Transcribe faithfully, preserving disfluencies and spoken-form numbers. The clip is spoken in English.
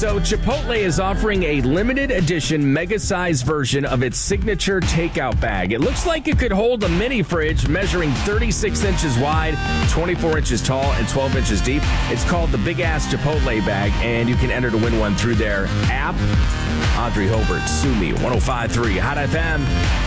So Chipotle is offering a limited edition mega-sized version of its signature takeout bag. It looks like it could hold a mini fridge measuring thirty-six inches wide, twenty-four inches tall, and twelve inches deep. It's called the Big Ass Chipotle Bag, and you can enter to win one through their app. Audrey Hobart, Sue Me, one oh five point three Hot F M.